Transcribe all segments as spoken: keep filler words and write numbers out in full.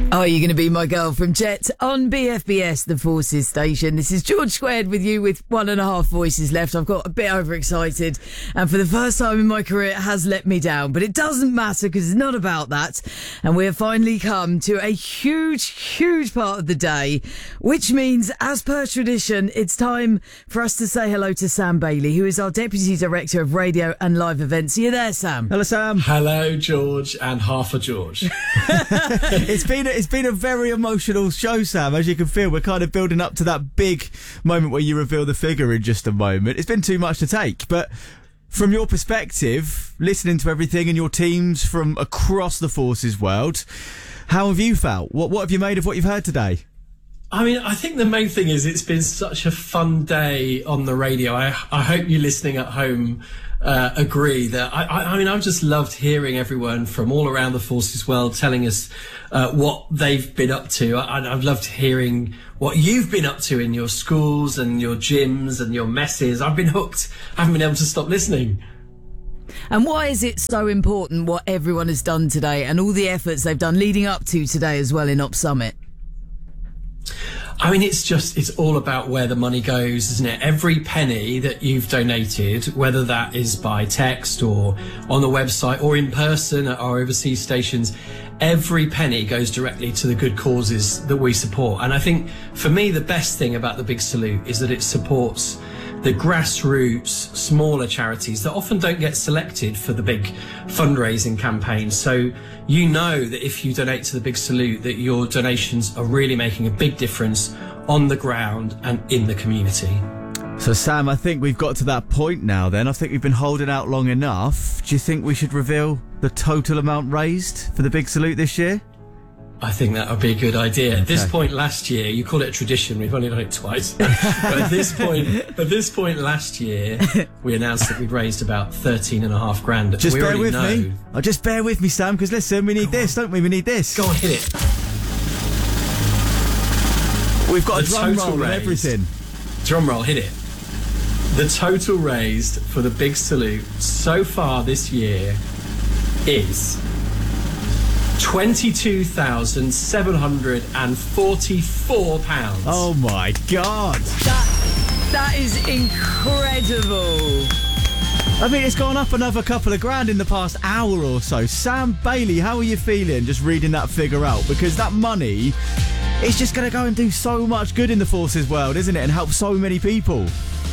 Are You Going to Be My Girl from Jet on B F B S, the Forces station. This is George Squared with you with one and a half voices left. I've got a bit overexcited and for the first time in my career it has let me down, but it doesn't matter because it's not about that. And we have finally come to a huge, huge part of the day, which means, as per tradition, it's time for us to say hello to Sam Bailey, who is our Deputy Director of Radio and Live Events. Are you there, Sam? Hello, Sam. Hello, George, and half a George. It's been a, it's been a very emotional show, Sam. As you can feel, we're kind of building up to that big moment where you reveal the figure in just a moment. It's been too much to take, but from your perspective, listening to everything and your teams from across the Forces world, how have you felt? What what have you made of what you've heard today? I mean, I think the main thing is it's been such a fun day on the radio. I, I hope you listening at home uh, agree that, I, I, I mean, I've just loved hearing everyone from all around the Forces world telling us uh, what they've been up to. I, I've loved hearing what you've been up to in your schools and your gyms and your messes. I've been hooked. I haven't been able to stop listening. And why is it so important what everyone has done today and all the efforts they've done leading up to today as well in Op Summit? I mean, it's just, it's all about where the money goes, isn't it? Every penny that you've donated, whether that is by text or on the website or in person at our overseas stations, every penny goes directly to the good causes that we support. And I think for me, the best thing about the Big Salute is that it supports the grassroots, smaller charities that often don't get selected for the big fundraising campaigns. So you know that if you donate to the Big Salute, that your donations are really making a big difference on the ground and in the community. So, Sam, I think we've got to that point now then. I think we've been holding out long enough. Do you think we should reveal the total amount raised for the Big Salute this year? I think that would be a good idea. Okay. At this point last year, you call it a tradition, we've only done it twice. But at this point, at this point last year, we announced that we'd raised about thirteen and a half grand. Just we bear with know. me. Oh, just bear with me, Sam, because listen, we need Go this, on. don't we? We need this. Go on, hit it. We've got The a drum total roll and raised. everything. Drum roll, hit it. The total raised for the Big Salute so far this year is twenty-two thousand seven hundred forty-four pounds. Oh my God. That, that is incredible. I mean, it's gone up another couple of grand in the past hour or so. Sam Bailey, how are you feeling just reading that figure out? Because that money, it's just going to go and do so much good in the Forces world, isn't it? And help so many people.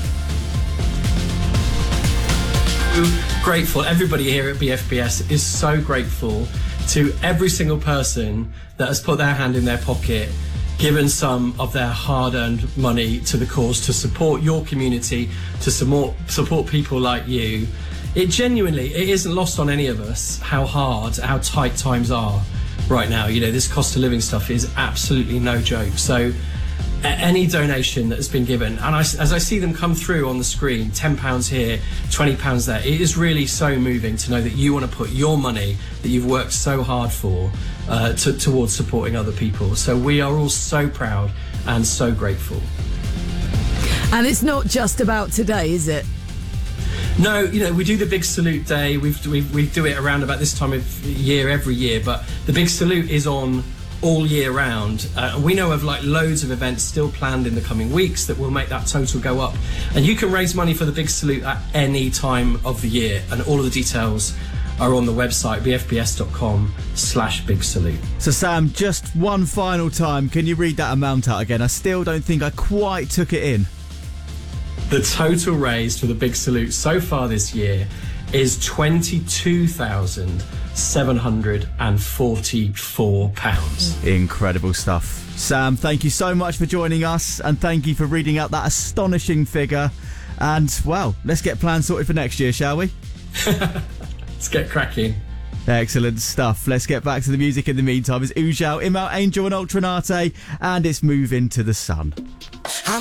Grateful. Everybody here at B F B S is so grateful to every single person that has put their hand in their pocket, given some of their hard-earned money to the cause to support your community, to support support people like you. It genuinely, it isn't lost on any of us how hard, how tight times are right now. You know, this cost of living stuff is absolutely no joke. So any donation that has been given, and I, as I see them come through on the screen, ten pounds here, twenty pounds there, it is really so moving to know that you want to put your money that you've worked so hard for uh, to, towards supporting other people. So we are all so proud and so grateful. And it's not just about today, is it? No, you know, we do the Big Salute Day. We've, we we do it around about this time of year every year, but the Big Salute is on all year round. Uh, we know of like loads of events still planned in the coming weeks that will make that total go up. And you can raise money for the Big Salute at any time of the year. And all of the details are on the website, b f b s dot com slash big salute. So, Sam, just one final time, can you read that amount out again? I still don't think I quite took it in. The total raised for the Big Salute so far this year is twenty-two thousand seven hundred forty-four pounds. Incredible stuff. Sam, thank you so much for joining us, and thank you for reading out that astonishing figure. And, well, let's get plans sorted for next year, shall we? Let's get cracking. Excellent stuff. Let's get back to the music in the meantime. It's Ujao, Imal, Angel and Ultranate, and it's Move Into the Sun.